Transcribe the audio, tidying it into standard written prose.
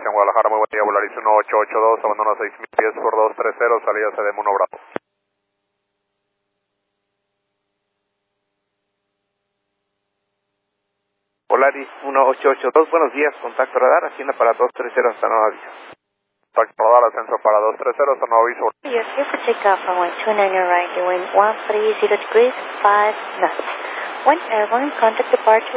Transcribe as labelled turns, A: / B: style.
A: Aviación Guadalajara, muy buen día, Volaris 1882, abandono 6000 pies por 230, salida CDM 1 Bravo.
B: Volaris 1882, buenos días, contacto radar, hacienda para 230 hasta nuevo aviso.
A: Contacto radar, ascenso para 230 hasta nuevo aviso.
C: You're here for takeoff runway 29 right, your wind 130 degrees, 5 knots. When airborne, contact departure.